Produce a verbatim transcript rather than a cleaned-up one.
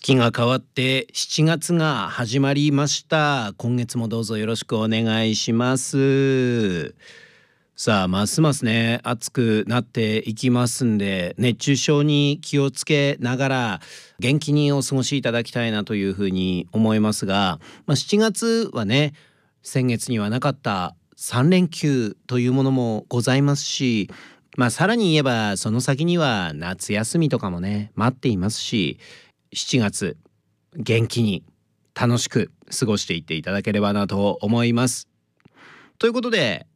月が変わってしちがつが始まりました。今月もどうぞよろしくお願いします。さあ、ますますね暑くなっていきますんで、熱中症に気をつけながら元気にお過ごしいただきたいなというふうに思いますが、まあ、しちがつはね、先月にはなかったさんれんきゅうというものもございますし、まあさらに言えばその先には夏休みとかもね待っていますし、しちがつ元気に楽しく過ごしていっていただければなと思います。ということで